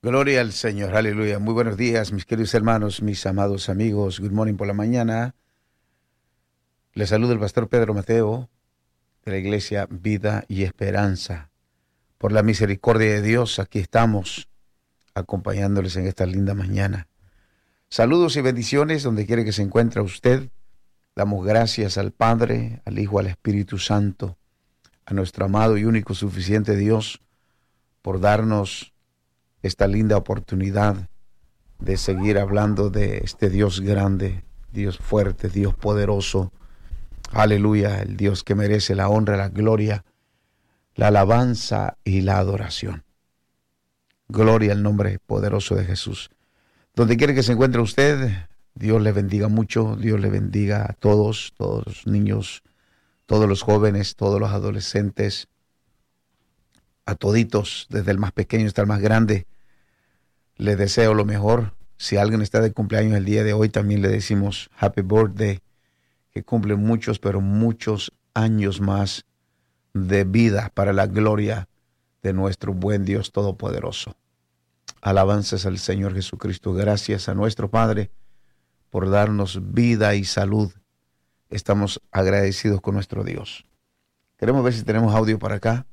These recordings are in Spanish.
Gloria al Señor, aleluya. Muy buenos días, mis queridos hermanos, mis amados amigos. Good morning por la mañana. Les saluda el pastor Pedro Mateo de la iglesia Vida y Esperanza. Por la misericordia de Dios, aquí estamos acompañándoles en esta linda mañana. Saludos y bendiciones donde quiera que se encuentre usted. Damos gracias al Padre, al Hijo, al Espíritu Santo, a nuestro amado y único suficiente Dios por darnos esta linda oportunidad de seguir hablando de este Dios grande, Dios fuerte, Dios poderoso. Aleluya, el Dios que merece la honra, la gloria, la alabanza y la adoración. Gloria al nombre poderoso de Jesús. Donde quiera que se encuentre usted, Dios le bendiga mucho, Dios le bendiga a todos los niños, todos los jóvenes, todos los adolescentes, a toditos, desde el más pequeño hasta el más grande. Le deseo lo mejor. Si alguien está de cumpleaños el día de hoy, también le decimos Happy Birthday, que cumple muchos, pero muchos años más de vida para la gloria de nuestro buen Dios Todopoderoso. Alabanzas al Señor Jesucristo. Gracias a nuestro Padre por darnos vida y salud. Estamos agradecidos con nuestro Dios. Queremos ver si tenemos audio para acá.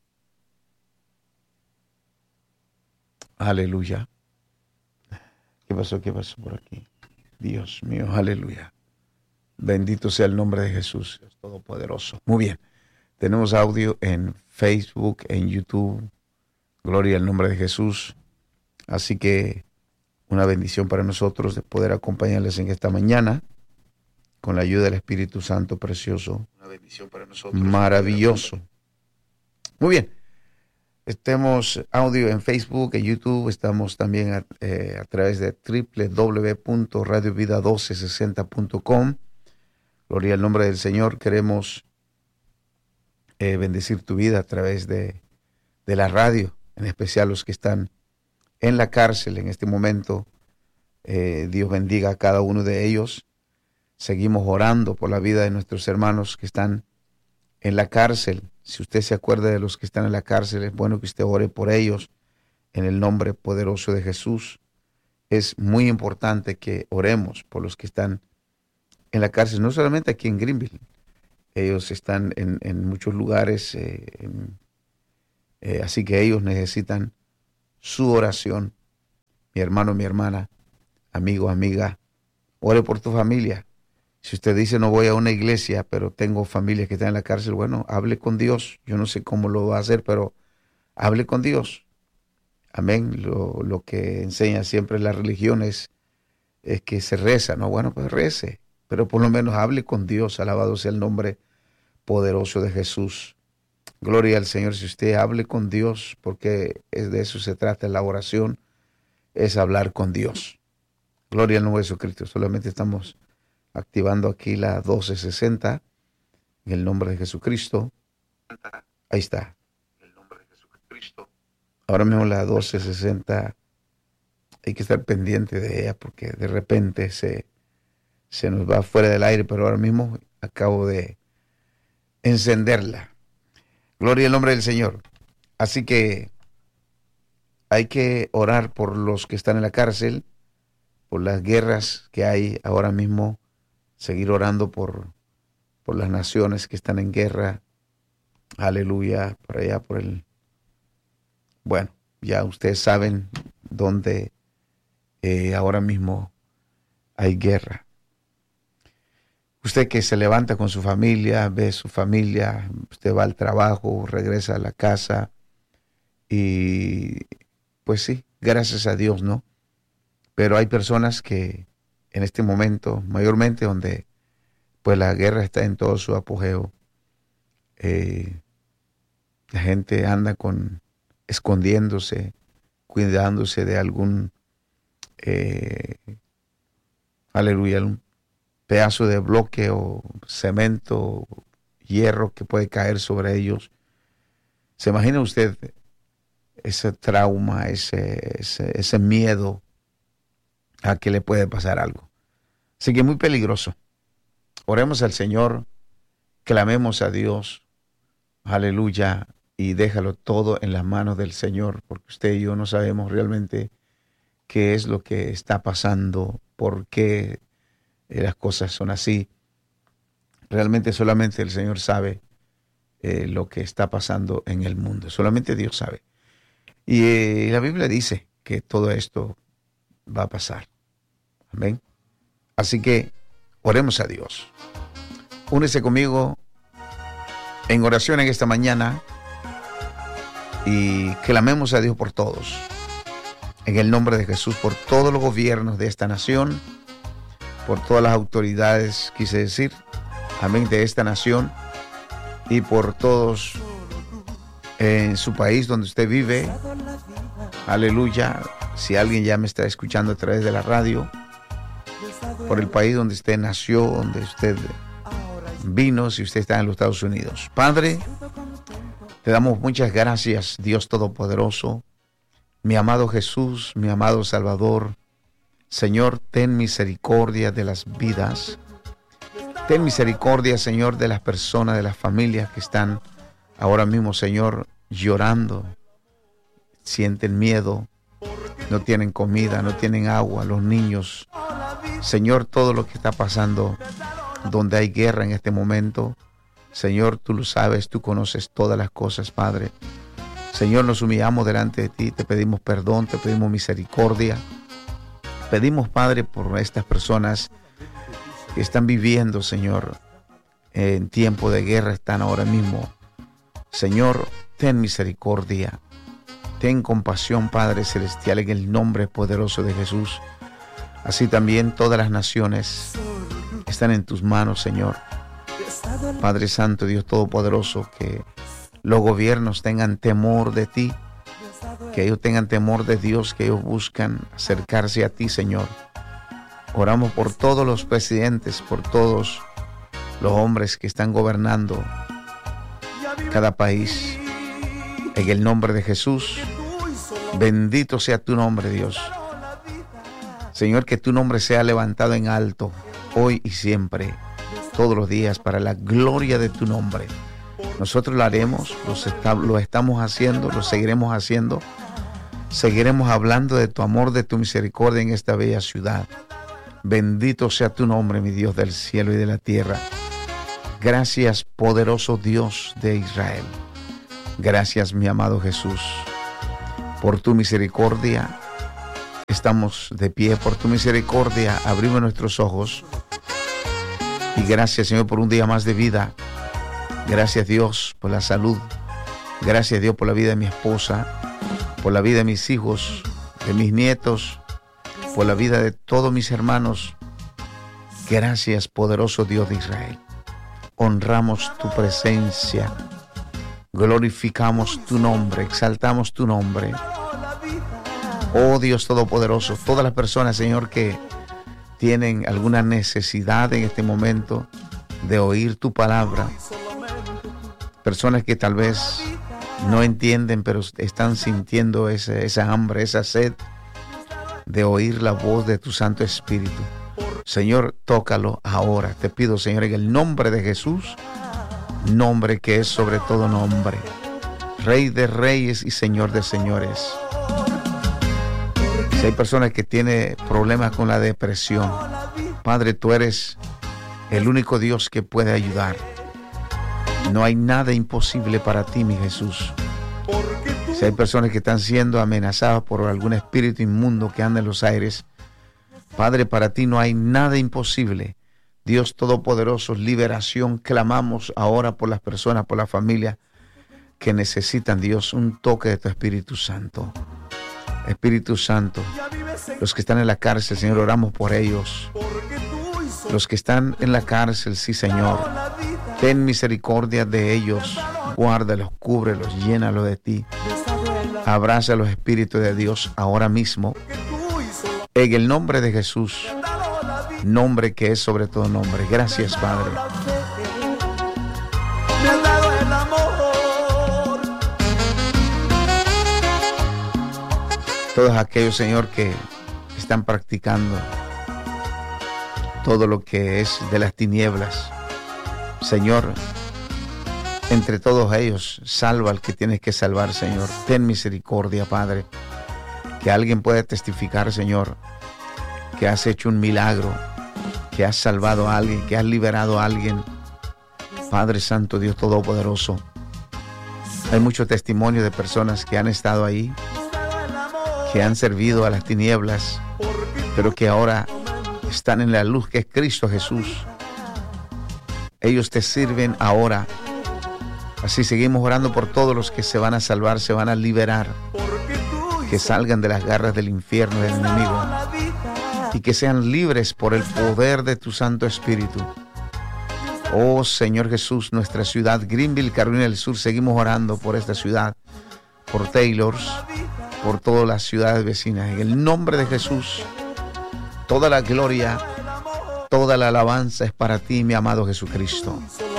Aleluya. ¿Qué pasó? ¿Qué pasó por aquí? Dios mío, aleluya. Bendito sea el nombre de Jesús, Dios Todopoderoso. Muy bien. Tenemos audio en Facebook, en YouTube. Gloria al nombre de Jesús. Así que una bendición para nosotros de poder acompañarles en esta mañana con la ayuda del Espíritu Santo precioso. Una bendición para nosotros. Maravilloso. Muy bien. Estamos audio en Facebook, en YouTube. Estamos también a través de www.radiovida1260.com. Gloria al nombre del Señor. Queremos bendecir tu vida a través de la radio, en especial los que están en la cárcel en este momento. Dios bendiga a cada uno de ellos. Seguimos orando por la vida de nuestros hermanos que están en la cárcel. Si usted se acuerda de los que están en la cárcel, es bueno que usted ore por ellos en el nombre poderoso de Jesús. Es muy importante que oremos por los que están en la cárcel, no solamente aquí en Greenville. Ellos están en muchos lugares, así que ellos necesitan su oración. Mi hermano, mi hermana, amigo, amiga, ore por tu familia. Si usted dice no voy a una iglesia, pero tengo familia que está en la cárcel, bueno, hable con Dios. Yo no sé cómo lo va a hacer, pero hable con Dios. Amén. Lo que enseña siempre la religión es que se reza, ¿no? Bueno, pues rece, pero por lo menos hable con Dios. Alabado sea el nombre poderoso de Jesús. Gloria al Señor. Si usted hable con Dios, porque de eso se trata la oración, es hablar con Dios. Gloria al nombre de Jesucristo. Solamente estamos activando aquí la 1260 en el nombre de Jesucristo. Ahí está. El nombre de Jesucristo. Ahora mismo la 1260 hay que estar pendiente de ella porque de repente se nos va fuera del aire, pero ahora mismo acabo de encenderla. Gloria al nombre del Señor. Así que hay que orar por los que están en la cárcel, por las guerras que hay ahora mismo, seguir orando por las naciones que están en guerra. Aleluya, por allá, bueno, ya ustedes saben dónde ahora mismo hay guerra. Usted que se levanta con su familia, ve su familia, usted va al trabajo, regresa a la casa y pues sí, gracias a Dios, ¿no? Pero hay personas que en este momento, mayormente donde pues la guerra está en todo su apogeo, la gente anda escondiéndose, cuidándose de algún, aleluya, un pedazo de bloque o cemento, hierro que puede caer sobre ellos. ¿Se imagina usted ese trauma, ese miedo a que le puede pasar algo? Así que muy peligroso. Oremos al Señor, clamemos a Dios, aleluya, y déjalo todo en las manos del Señor, porque usted y yo no sabemos realmente qué es lo que está pasando, por qué las cosas son así. Realmente solamente el Señor sabe lo que está pasando en el mundo. Solamente Dios sabe. Y la Biblia dice que todo esto va a pasar. Amén. Así que oremos a Dios. Únese conmigo en oración en esta mañana y clamemos a Dios por todos. En el nombre de Jesús, por todos los gobiernos de esta nación, por todas las autoridades, quise decir, amén, de esta nación, y por todos en su país donde usted vive. Aleluya. Si alguien ya me está escuchando a través de la radio, por el país donde usted nació, donde usted vino, si usted está en los Estados Unidos. Padre, te damos muchas gracias, Dios Todopoderoso, mi amado Jesús, mi amado Salvador. Señor, ten misericordia de las vidas. Ten misericordia, Señor, de las personas, de las familias que están ahora mismo, Señor, llorando. Sienten miedo, no tienen comida, no tienen agua, los niños. Señor, todo lo que está pasando, donde hay guerra en este momento. Señor, tú lo sabes, tú conoces todas las cosas, Padre. Señor, nos humillamos delante de ti, te pedimos perdón, te pedimos misericordia. Pedimos, Padre, por estas personas que están viviendo, Señor, en tiempo de guerra, están ahora mismo. Señor, ten misericordia, ten compasión, Padre Celestial, en el nombre poderoso de Jesús. Así también todas las naciones están en tus manos, Señor. Padre Santo, Dios Todopoderoso, que los gobiernos tengan temor de ti, que ellos tengan temor de Dios, que ellos buscan acercarse a ti, Señor. Oramos por todos los presidentes, por todos los hombres que están gobernando cada país. En el nombre de Jesús, bendito sea tu nombre, Dios. Señor, que tu nombre sea levantado en alto, hoy y siempre, todos los días, para la gloria de tu nombre. Nosotros lo haremos, lo estamos haciendo, lo seguiremos haciendo. Seguiremos hablando de tu amor, de tu misericordia en esta bella ciudad. Bendito sea tu nombre, mi Dios del cielo y de la tierra. Gracias, poderoso Dios de Israel. Gracias, mi amado Jesús, por tu misericordia. Estamos de pie, por tu misericordia abrimos nuestros ojos. Y gracias, Señor, por un día más de vida. Gracias, Dios, por la salud. Gracias, Dios, por la vida de mi esposa, por la vida de mis hijos, de mis nietos, por la vida de todos mis hermanos. Gracias, poderoso Dios de Israel. Honramos tu presencia, glorificamos tu nombre, exaltamos tu nombre. Oh Dios Todopoderoso, todas las personas, Señor, que tienen alguna necesidad en este momento de oír tu palabra, personas que tal vez no entienden, pero están sintiendo esa hambre, esa sed de oír la voz de tu Santo Espíritu. Señor, tócalo ahora. Te pido, Señor, en el nombre de Jesús, nombre que es sobre todo nombre, Rey de reyes y Señor de señores. Si hay personas que tienen problemas con la depresión, Padre, tú eres el único Dios que puede ayudar. No hay nada imposible para ti, mi Jesús. Si hay personas que están siendo amenazadas por algún espíritu inmundo que anda en los aires, Padre, para ti no hay nada imposible. Dios Todopoderoso, liberación, clamamos ahora por las personas, por la familia que necesitan, Dios, un toque de tu Espíritu Santo. Espíritu Santo, los que están en la cárcel, Señor, oramos por ellos. Los que están en la cárcel, sí, Señor, ten misericordia de ellos, guárdalos, cúbrelos, llénalos de ti. Abraza a los espíritus de Dios ahora mismo, en el nombre de Jesús, nombre que es sobre todo nombre. Gracias, Padre. Todos aquellos, Señor, que están practicando todo lo que es de las tinieblas, Señor, entre todos ellos, salva al que tienes que salvar, Señor. Ten misericordia, Padre. Que alguien pueda testificar, Señor, que has hecho un milagro, que has salvado a alguien, que has liberado a alguien. Padre Santo, Dios Todopoderoso. Hay mucho testimonio de personas que han estado ahí, que han servido a las tinieblas, pero que ahora están en la luz que es Cristo Jesús. Ellos te sirven ahora. Así seguimos orando por todos los que se van a salvar, se van a liberar, que salgan de las garras del infierno del enemigo y que sean libres por el poder de tu Santo Espíritu. Oh Señor Jesús, nuestra ciudad, Greenville, Carolina del Sur, seguimos orando por esta ciudad, por Taylors, por todas las ciudades vecinas. En el nombre de Jesús, toda la gloria, toda la alabanza es para ti, mi amado Jesucristo.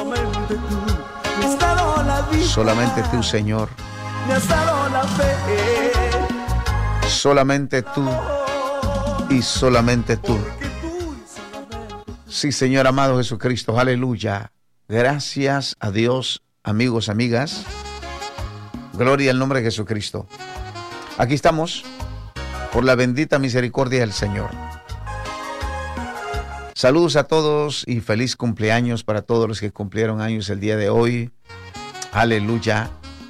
Solamente tú, Señor. Solamente tú y solamente tú. Sí, Señor amado Jesucristo, aleluya. Gracias a Dios, amigos, amigas. Gloria al nombre de Jesucristo. Aquí estamos por la bendita misericordia del Señor. Saludos a todos y feliz cumpleaños para todos los que cumplieron años el día de hoy. Aleluya.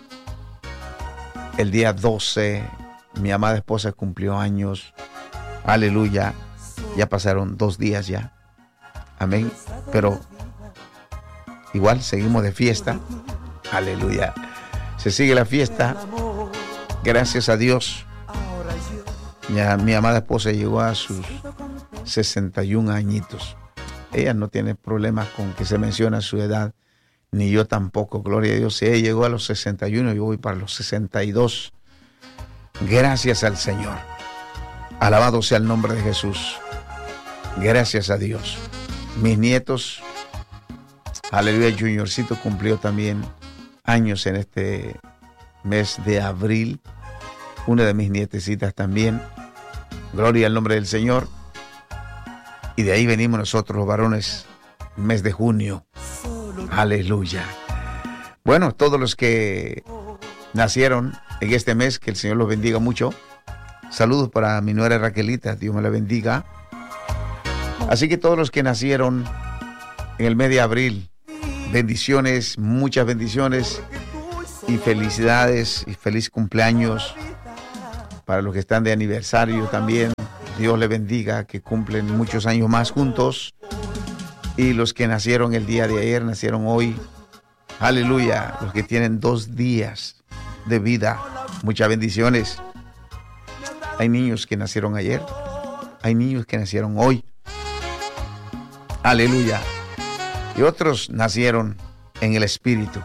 El día 12, mi amada esposa cumplió años. Aleluya. Ya pasaron 2 días ya. Amén. Pero igual seguimos de fiesta. Aleluya. Se sigue la fiesta. Gracias a Dios. Mi amada esposa llegó a sus 61 añitos. Ella no tiene problemas con que se mencione su edad, ni yo tampoco, gloria a Dios. Si ella llegó a los 61, yo voy para los 62. Gracias al Señor. Alabado sea el nombre de Jesús. Gracias a Dios. Mis nietos, aleluya, Juniorcito cumplió también años en este mes de abril. Una de mis nietecitas también. Gloria al nombre del Señor. Y de ahí venimos nosotros los varones, mes de junio. Aleluya. Bueno, todos los que nacieron en este mes, que el Señor los bendiga mucho. Saludos para mi nuera Raquelita, Dios me la bendiga. Así que todos los que nacieron en el mes de abril, bendiciones, muchas bendiciones y felicidades y feliz cumpleaños. Para los que están de aniversario también, Dios les bendiga, que cumplen muchos años más juntos. Y los que nacieron el día de ayer, nacieron hoy. Aleluya, los que tienen 2 días de vida, muchas bendiciones. Hay niños que nacieron ayer, hay niños que nacieron hoy. Aleluya. Y otros nacieron en el Espíritu.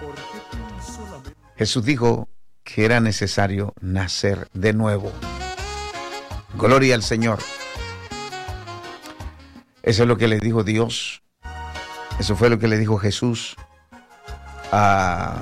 Jesús dijo que era necesario nacer de nuevo. Gloria al Señor. Eso es lo que le dijo Dios. Eso fue lo que le dijo Jesús a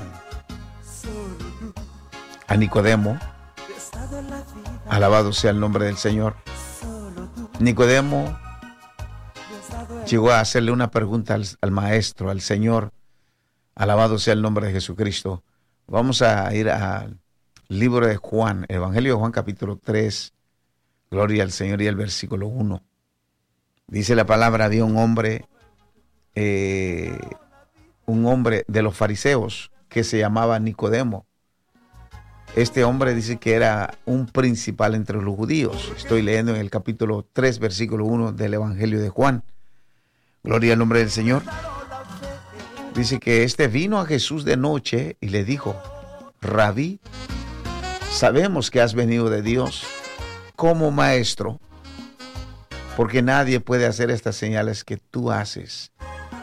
Nicodemo. Alabado sea el nombre del Señor. Nicodemo llegó a hacerle una pregunta al maestro, al Señor. Alabado sea el nombre de Jesucristo. Vamos a ir al libro de Juan, el Evangelio de Juan capítulo 3. Gloria al Señor, y el versículo 1. Dice la palabra, había un hombre de los fariseos que se llamaba Nicodemo. Este hombre dice que era un principal entre los judíos. Estoy leyendo en el capítulo 3, versículo 1 del Evangelio de Juan. Gloria al nombre del Señor. Dice que este vino a Jesús de noche y le dijo, Rabí, sabemos que has venido de Dios como maestro, porque nadie puede hacer estas señales que tú haces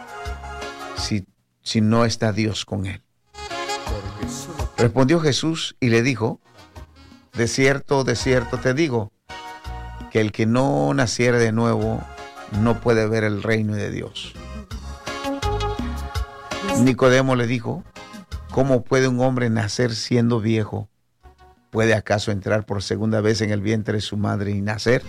si no está Dios con él. Respondió Jesús y le dijo, de cierto te digo, que el que no naciere de nuevo no puede ver el reino de Dios. Nicodemo le dijo, ¿cómo puede un hombre nacer siendo viejo? ¿Puede acaso entrar por segunda vez en el vientre de su madre y nacer?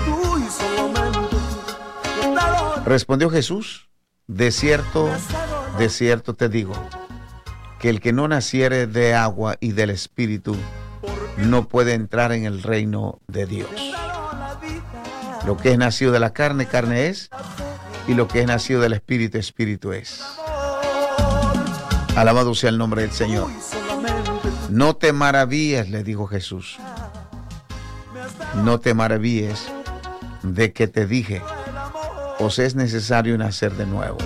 Respondió Jesús, de cierto de cierto te digo, que el que no naciere de agua y del Espíritu no puede entrar en el reino de Dios. Lo que es nacido de la carne, carne es, y lo que es nacido del Espíritu, Espíritu es. Alabado sea el nombre del Señor. No te maravilles, le dijo Jesús. No te maravilles de que te dije, os es necesario nacer de nuevo.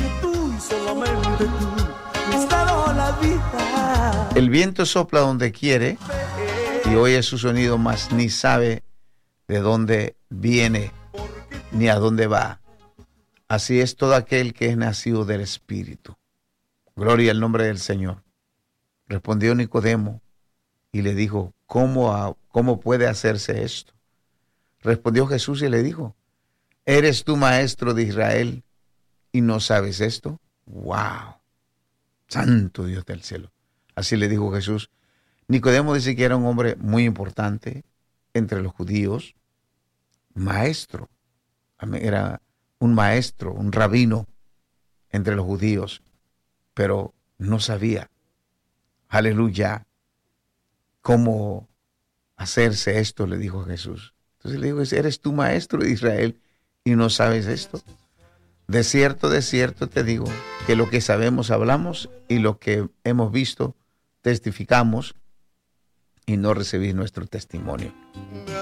El viento sopla donde quiere y oye su sonido, mas ni sabe de dónde viene ni a dónde va. Así es todo aquel que es nacido del Espíritu. Gloria al nombre del Señor. Respondió Nicodemo y le dijo, ¿cómo puede hacerse esto? Respondió Jesús y le dijo, ¿eres tú maestro de Israel y no sabes esto? ¡Wow! Santo Dios del cielo. Así le dijo Jesús. Nicodemo dice que era un hombre muy importante entre los judíos, maestro. Era un maestro, un rabino entre los judíos, pero no sabía, aleluya, cómo hacerse esto, le dijo Jesús. Entonces le dijo, ¿eres tú maestro de Israel y no sabes esto? De cierto te digo, que lo que sabemos hablamos y lo que hemos visto testificamos y no recibís nuestro testimonio.